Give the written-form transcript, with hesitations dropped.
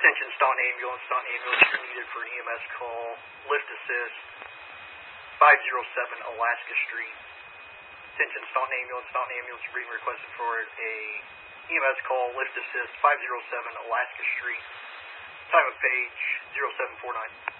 Attention, Staunton Ambulance. Staunton Ambulance, you're needed for an EMS call. Lift assist, 507 Alaska Street. Attention, Staunton Ambulance. Staunton Ambulance, you're being requested for a EMS call. Lift assist, 507 Alaska Street. Time of page 0749.